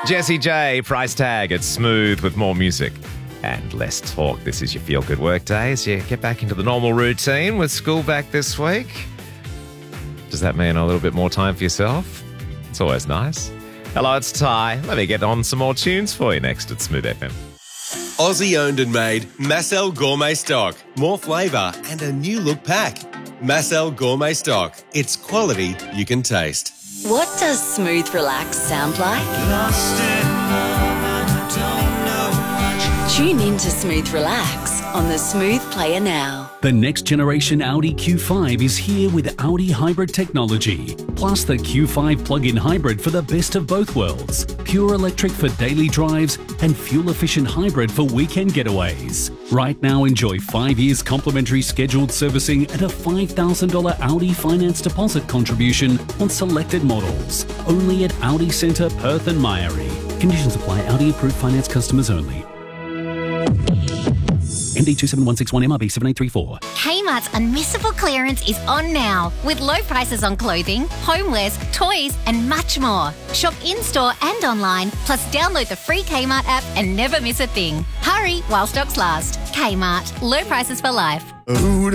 Jessie J, price tag. It's smooth with more music and less talk. This is your Feel Good Work Day as you get back into the normal routine with school back this week. Does that mean a little bit more time for yourself? It's always nice. Hello, it's Ty. Let me get on some more tunes for you next at Smooth FM. Aussie owned and made Massel Gourmet Stock. More flavour and a new look pack. Massel Gourmet Stock. It's quality you can taste. What does smooth relax sound like? Tune in to Smooth Relax on the Smooth Player now. The next generation Audi Q5 is here with Audi hybrid technology, plus the Q5 plug-in hybrid for the best of both worlds. Pure electric for daily drives and fuel-efficient hybrid for weekend getaways. Right now, enjoy 5 years complimentary scheduled servicing and a $5,000 Audi finance deposit contribution on selected models. Only at Audi Centre, Perth and Myrie. Conditions apply. Audi approved finance customers only. MD 27161 MRB 7834. Kmart's unmissable clearance is on now with low prices on clothing, homewares, toys and much more. Shop in-store and online, plus download the free Kmart app and never miss a thing. Hurry while stocks last. Kmart, low prices for life.